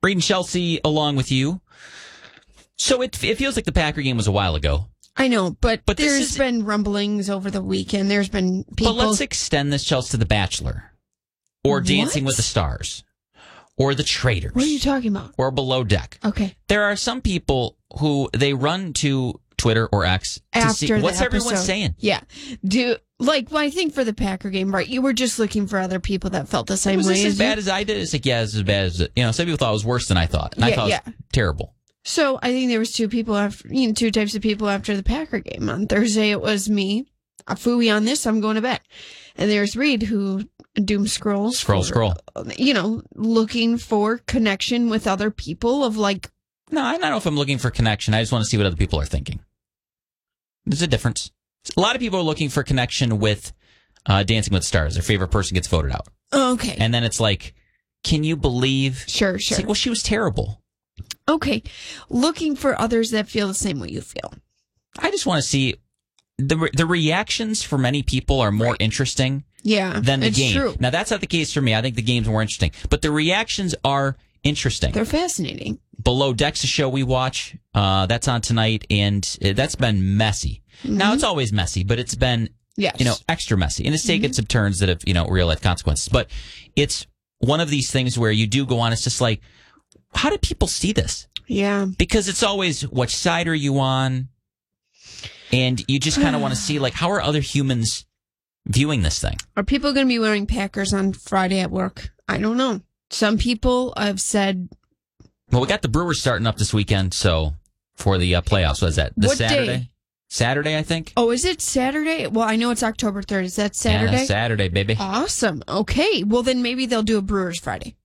Reading Chelsea along with you. So it feels like the Packer game was a while ago. I know, but there's been rumblings over the weekend. There's been people... But let's extend this, Chelsea, to The Bachelor. Or Dancing with the Stars. Or The Traitors. What are you talking about? Or Below Deck. Okay. There are some people who they run to Twitter or X to see what's everyone saying. Yeah. I think for the Packer game, right, you were just looking for other people that felt the same way. Was this as bad as I did? It's like, yeah, it's as bad as, some people thought it was worse than I thought. And I thought it was terrible. So I think there was two types of people after the Packer game. On Thursday, it was me. A phooey on this, I'm going to bed. And there's Reed, who doom scrolls. Scroll. Looking for connection with other people of like... No, I don't know if I'm looking for connection. I just want to see what other people are thinking. There's a difference. A lot of people are looking for connection with Dancing with the Stars. Their favorite person gets voted out. Okay. And then it's like, can you believe... Sure. It's like, well, she was terrible. Okay. Looking for others that feel the same way you feel. I just want to see... The reactions for many people are more interesting than the game. True. Now, that's not the case for me. I think the game's more interesting. But the reactions are interesting. They're fascinating. Below Deck's a show we watch. That's on tonight, and that's been messy. Mm-hmm. Now, it's always messy, but it's been extra messy. And it's taken some turns that have real-life consequences. But it's one of these things where you do go on, it's just like, how do people see this? Yeah. Because it's always, which side are you on? And you just kind of want to see, like, how are other humans viewing this thing? Are people going to be wearing Packers on Friday at work? I don't know. Some people have said... Well, we got the Brewers starting up this weekend, so for the playoffs. What is that? What Saturday? Day? Saturday, I think. Oh, is it Saturday? Well, I know it's October 3rd. Is that Saturday? Yeah, Saturday, baby. Awesome. Okay. Well, then maybe they'll do a Brewers Friday.